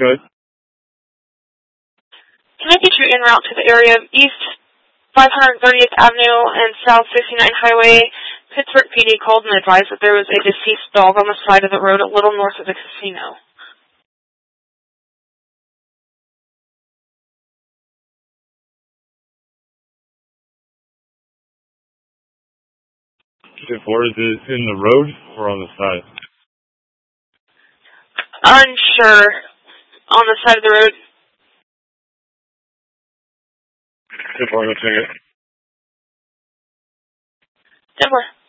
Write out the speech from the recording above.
Good. Can I get you en route to the area of East 530th Avenue and South 69 Highway? Pittsburgh PD called and advised that there was a deceased dog on the side of the road a little north of the casino. Or is it in the road or on the side? Unsure. On the side of the road. Before I go check it. Denver.